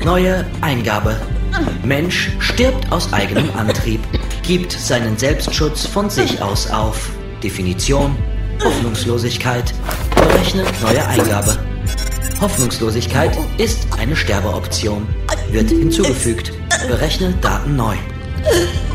Neue Eingabe. Mensch stirbt aus eigenem Antrieb, gibt seinen Selbstschutz von sich aus auf. Definition: Hoffnungslosigkeit. Berechne neue Eingabe. Hoffnungslosigkeit ist eine Sterbeoption. Wird hinzugefügt. Berechne Daten neu.